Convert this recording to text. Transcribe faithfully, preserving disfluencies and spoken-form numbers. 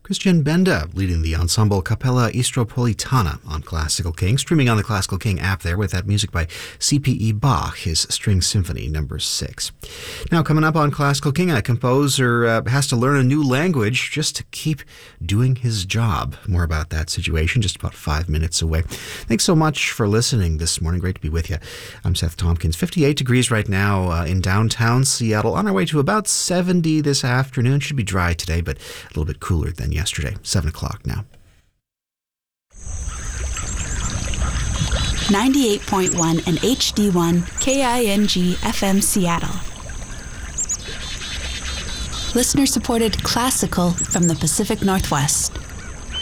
Christian Benda leading the ensemble Capella Istropolitana on Classical King, streaming on the Classical King app there with that music by C P E Bach, his String Symphony number six. Now, coming up on Classical King, a composer uh, has to learn a new language just to keep doing his job. More about that situation just about five minutes away. Thanks so much for listening this morning. Great to be with you. I'm Seth Tompkins. fifty-eight degrees right now uh, in downtown Seattle. On our way to about seventy this afternoon. Should be dry today, but a little bit cooler than yesterday. seven o'clock now. ninety-eight point one and H D one K I N G F M Seattle. Listener-supported classical from the Pacific Northwest.